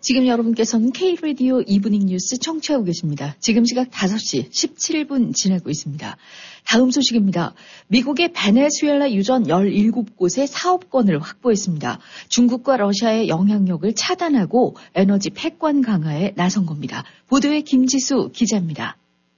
지금 여러분께서는 K-라디오 이브닝 뉴스 청취하고 계십니다. 지금 시각 5시 17분 지나고 있습니다. 다음 소식입니다. 미국의 베네수엘라 유전 17곳의 사업권을 확보했습니다. 중국과 러시아의 영향력을 차단하고 에너지 패권 강화에 나선 겁니다. 보도에 김지수 기자입니다.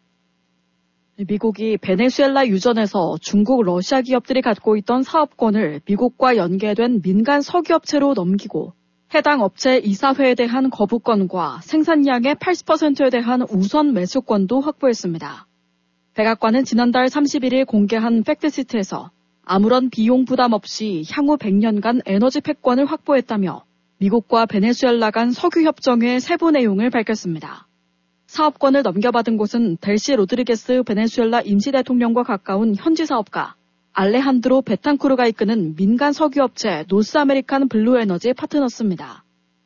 미국이 베네수엘라 유전에서 중국, 러시아 기업들이 갖고 있던 사업권을 미국과 연계된 민간 석유업체로 넘기고 해당 업체 이사회에 대한 거부권과 생산량의 80%에 대한 우선 매수권도 확보했습니다. 백악관은 지난달 31일 공개한 팩트시트에서 아무런 비용 부담 없이 향후 100년간 에너지 패권을 확보했다며 미국과 베네수엘라 간 석유협정의 세부 내용을 밝혔습니다. 사업권을 넘겨받은 곳은 델시 로드리게스 베네수엘라 임시대통령과 가까운 현지 사업가, 알레한드로 베탄쿠르가 이끄는 민간 석유업체 노스아메리칸 블루에너지 파트너스입니다.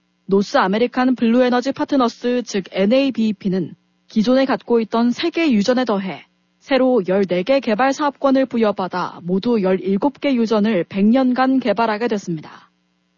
노스아메리칸 블루에너지 파트너스 즉 NABEP는 기존에 갖고 있던 3개 유전에 더해 새로 14개 개발 사업권을 부여받아 모두 17개 유전을 100년간 개발하게 됐습니다.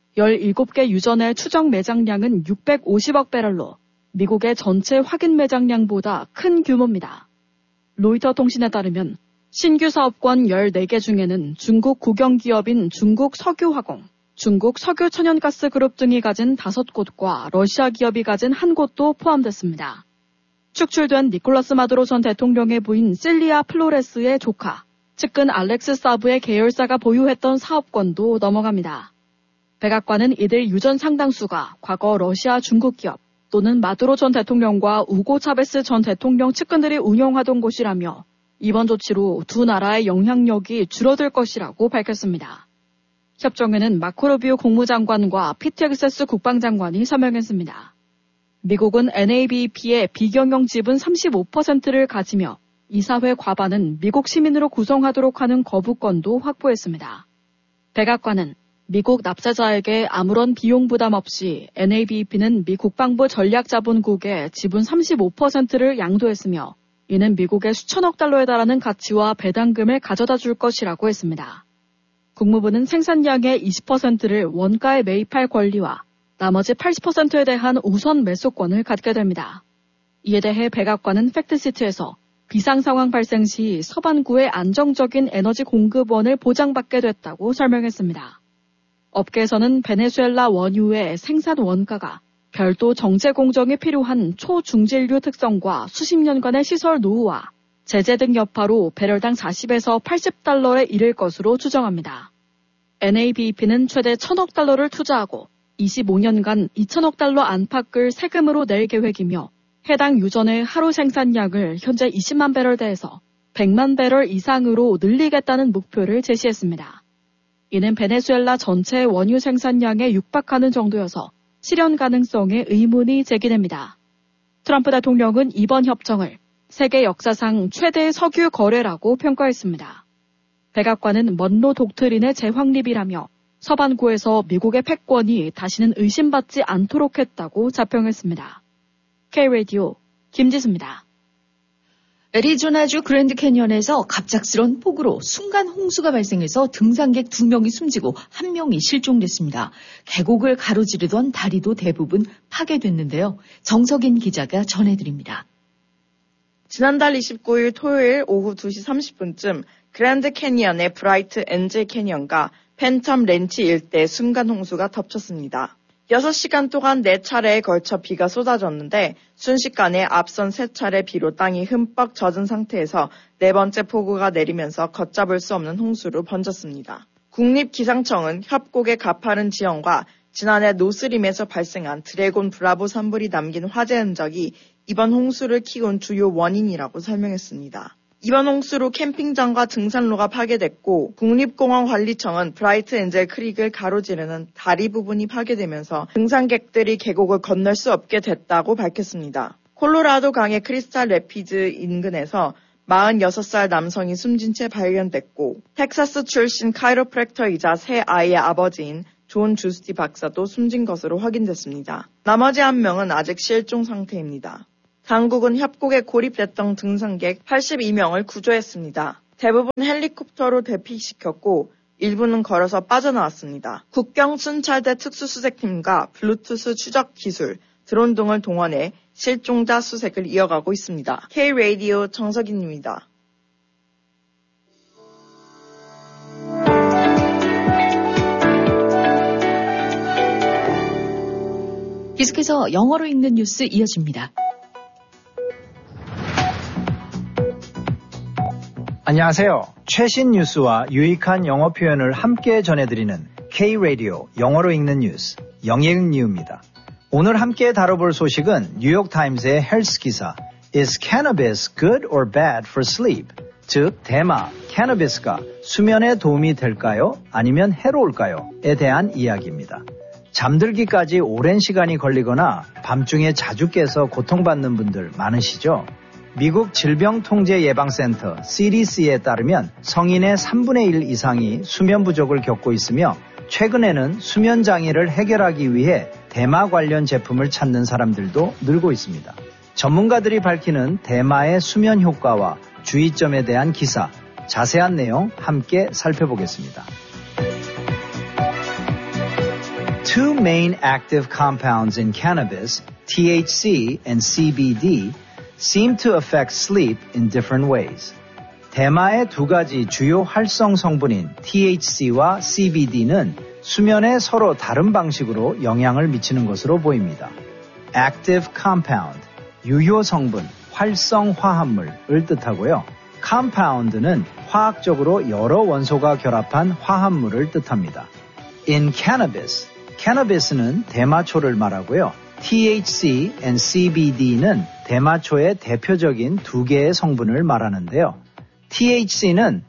17개 유전의 추정 매장량은 650억 배럴로 미국의 전체 확인 매장량보다 큰 규모입니다. 로이터 통신에 따르면 신규 사업권 14개 중에는 중국 국영기업인 중국석유화공, 중국 석유천연가스 그룹 등이 가진 5곳과 러시아 기업이 가진 1곳도 포함됐습니다. 축출된 니콜라스 마두로 전 대통령의 부인 실리아 플로레스의 조카, 측근 알렉스 사브의 계열사가 보유했던 사업권도 넘어갑니다. 백악관은 이들 유전 상당수가 과거 러시아 중국 기업 또는 마두로 전 대통령과 우고 차베스 전 대통령 측근들이 운영하던 곳이라며 이번 조치로 두 나라의 영향력이 줄어들 것이라고 밝혔습니다. 협정에는 마코 루비오 국무장관과 피트 헥세스 국방장관이 서명했습니다. 미국은 NABEP의 비경영 지분 35%를 가지며 이사회 과반은 미국 시민으로 구성하도록 하는 거부권도 확보했습니다. 백악관은 미국 납세자에게 아무런 비용 부담 없이 NABEP는 미 국방부 전략자본국에 지분 35%를 양도했으며 이는 미국의 수천억 달러에 달하는 가치와 배당금을 가져다 줄 것이라고 했습니다. 국무부는 생산량의 20%를 원가에 매입할 권리와 나머지 80%에 대한 우선 매수권을 갖게 됩니다. 이에 대해 백악관은 팩트시트에서 비상상황 발생 시 서반구의 안정적인 에너지 공급원을 보장받게 됐다고 설명했습니다. 업계에서는 베네수엘라 원유의 생산 원가가 별도 정제 공정이 필요한 초중진류 특성과 수십 년간의 시설 노후와 제재 등 여파로 배럴당 40에서 80달러에 이를 것으로 추정합니다. NABEP는 최대 1,000억 달러를 투자하고 25년간 2,000억 달러 안팎을 세금으로 낼 계획이며 해당 유전의 하루 생산량을 현재 20만 배럴대에서 100만 배럴 이상으로 늘리겠다는 목표를 제시했습니다. 이는 베네수엘라 전체 원유 생산량에 육박하는 정도여서 실현 가능성에 의문이 제기됩니다. 트럼프 대통령은 이번 협정을 세계 역사상 최대의 석유 거래라고 평가했습니다. 백악관은 먼로 독트린의 재확립이라며 서반구에서 미국의 패권이 다시는 의심받지 않도록 했다고 자평했습니다. K-라디오 김지수입니다. 애리조나주 그랜드 캐니언에서 갑작스런 폭우로 순간 홍수가 발생해서 등산객 2명이 숨지고 1명이 실종됐습니다. 계곡을 가로지르던 다리도 대부분 파괴됐는데요. 정석인 기자가 전해드립니다. 지난달 29일 토요일 오후 2시 30분쯤 그랜드 캐니언의 브라이트 엔젤 캐니언과 팬텀 렌치 일대에 순간 홍수가 덮쳤습니다. 6시간 동안 4차례에 걸쳐 비가 쏟아졌는데 순식간에 앞선 3차례 비로 땅이 흠뻑 젖은 상태에서 4번째 폭우가 내리면서 걷잡을 수 없는 홍수로 번졌습니다. 국립기상청은 협곡의 가파른 지형과 지난해 노스림에서 발생한 드래곤 브라보 산불이 남긴 화재 흔적이 이번 홍수를 키운 주요 원인이라고 설명했습니다. 이번 홍수로 캠핑장과 등산로가 파괴됐고 국립공원관리청은 브라이트 엔젤 크릭을 가로지르는 다리 부분이 파괴되면서 등산객들이 계곡을 건널 수 없게 됐다고 밝혔습니다. 콜로라도 강의 크리스탈 래피드 인근에서 46살 남성이 숨진 채 발견됐고 텍사스 출신 카이로프랙터이자 세 아이의 아버지인 존 주스티 박사도 숨진 것으로 확인됐습니다. 나머지 1명은 아직 실종 상태입니다. 당국은 협곡에 고립됐던 등산객 82명을 구조했습니다. 대부분 헬리콥터로 대피시켰고 일부는 걸어서 빠져나왔습니다. 국경 순찰대 특수수색팀과 블루투스 추적 기술, 드론 등을 동원해 실종자 수색을 이어가고 있습니다. K-라디오 정석인입니다. 계속해서 영어로 읽는 뉴스 이어집니다. 안녕하세요. 최신 뉴스와 유익한 영어 표현을 함께 전해드리는 K-라디오 영어로 읽는 뉴스 영예은유입니다. 오늘 함께 다뤄볼 소식은 뉴욕타임스의 헬스 기사 Is cannabis good or bad for sleep? 즉 대마, 캐너비스가 수면에 도움이 될까요? 아니면 해로울까요? 에 대한 이야기입니다. 잠들기까지 오랜 시간이 걸리거나 밤중에 자주 깨서 고통받는 분들 많으시죠? 미국 질병통제예방센터 CDC에 따르면 성인의 3분의 1 이상이 수면 부족을 겪고 있으며 최근에는 수면 장애를 해결하기 위해 대마 관련 제품을 찾는 사람들도 늘고 있습니다. 전문가들이 밝히는 대마의 수면 효과와 주의점에 대한 기사, 자세한 내용 함께 살펴보겠습니다. Two main active compounds in cannabis, THC and CBD, seem to affect sleep in different ways. 대마의 두 가지 주요 활성 성분인 THC와 CBD는 수면에 서로 다른 방식으로 영향을 미치는 것으로 보입니다. Active compound, 유효 성분, 활성 화합물을 뜻하고요. compound는 화학적으로 여러 원소가 결합한 화합물을 뜻합니다. In cannabis, cannabis는 대마초를 말하고요. THC and CBD는 대마초의 대표적인 두 개의 성분을 말하는데요. THC는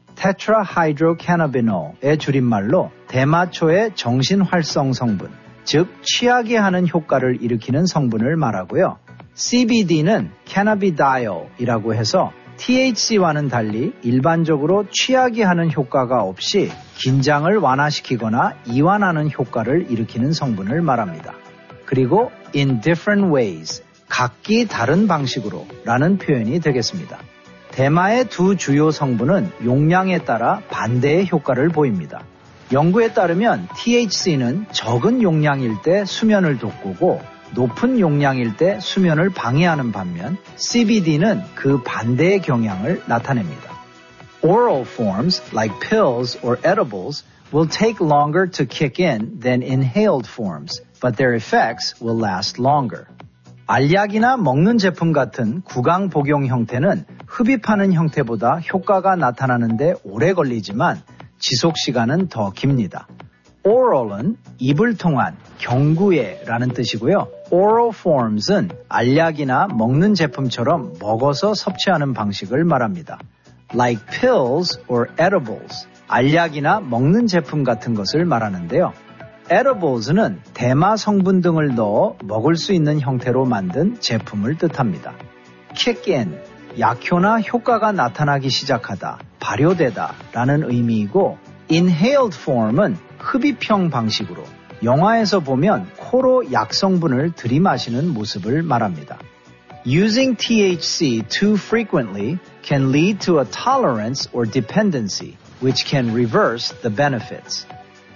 테트라하이드로캐나비놀의 줄임말로 대마초의 정신활성 성분, 즉 취하게 하는 효과를 일으키는 성분을 말하고요. CBD는 캐나비다이올이라고 해서 THC와는 달리 일반적으로 취하게 하는 효과가 없이 긴장을 완화시키거나 이완하는 효과를 일으키는 성분을 말합니다. 그리고 in different ways, 각기 다른 방식으로 라는 표현이 되겠습니다. 대마의 두 주요 성분은 용량에 따라 반대의 효과를 보입니다. 연구에 따르면 THC는 적은 용량일 때 수면을 돋구고 높은 용량일 때 수면을 방해하는 반면 CBD는 그 반대의 경향을 나타냅니다. Oral forms like pills or edibles will take longer to kick in than inhaled forms, but their effects will last longer. 알약이나 먹는 제품 같은 구강 복용 형태는 흡입하는 형태보다 효과가 나타나는데 오래 걸리지만 지속 시간은 더 깁니다. Oral은 입을 통한, 경구에라는 뜻이고요. Oral forms은 알약이나 먹는 제품처럼 먹어서 섭취하는 방식을 말합니다. Like pills or edibles, 알약이나 먹는 제품 같은 것을 말하는데요. Edibles는 대마 성분 등을 넣어 먹을 수 있는 형태로 만든 제품을 뜻합니다. Kick in, 약효나 효과가 나타나기 시작하다, 발효되다 라는 의미이고 Inhaled form은 흡입형 방식으로 영화에서 보면 코로 약성분을 들이마시는 모습을 말합니다. Using THC too frequently can lead to a tolerance or dependency, which can reverse the benefits.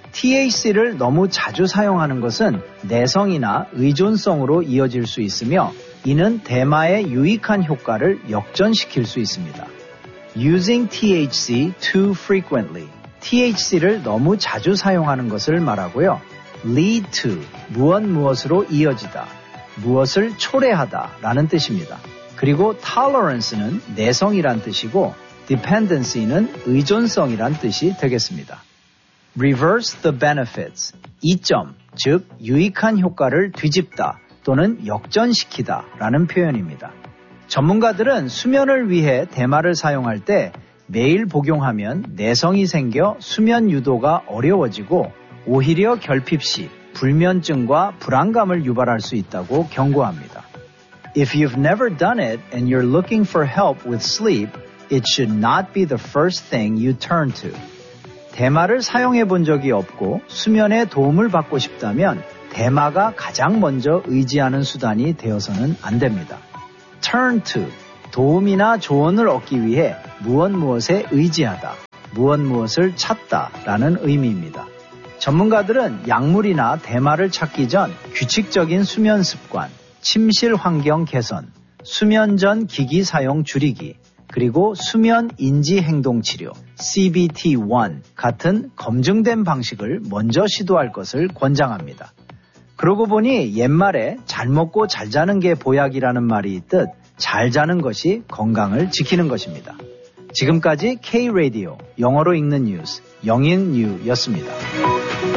THC를 너무 자주 사용하는 것은 내성이나 의존성으로 이어질 수 있으며 이는 대마의 유익한 효과를 역전시킬 수 있습니다. Using THC too frequently, THC를 너무 자주 사용하는 것을 말하고요. Lead to, 무엇으로 이어지다, 무엇을 초래하다 라는 뜻입니다. 그리고 tolerance는 내성이란 뜻이고 dependency는 의존성이란 뜻이 되겠습니다. Reverse the benefits, 이점, 즉 유익한 효과를 뒤집다 또는 역전시키다 라는 표현입니다. 전문가들은 수면을 위해 대마를 사용할 때 매일 복용하면 내성이 생겨 수면 유도가 어려워지고 오히려 결핍 시 불면증과 불안감을 유발할 수 있다고 경고합니다. If you've never done it and you're looking for help with sleep, it should not be the first thing you turn to. 대마를 사용해 본 적이 없고 수면에 도움을 받고 싶다면 대마가 가장 먼저 의지하는 수단이 되어서는 안 됩니다. Turn to, 도움이나 조언을 얻기 위해 무엇에 의지하다, 무엇을 찾다 라는 의미입니다. 전문가들은 약물이나 대마를 찾기 전 규칙적인 수면 습관, 침실 환경 개선, 수면 전 기기 사용 줄이기, 그리고 수면 인지 행동 치료 CBT-1 같은 검증된 방식을 먼저 시도할 것을 권장합니다. 그러고 보니 옛말에 잘 먹고 잘 자는 게 보약이라는 말이 있듯 잘 자는 것이 건강을 지키는 것입니다. 지금까지 K-Radio 영어로 읽는 뉴스 영인뉴였습니다.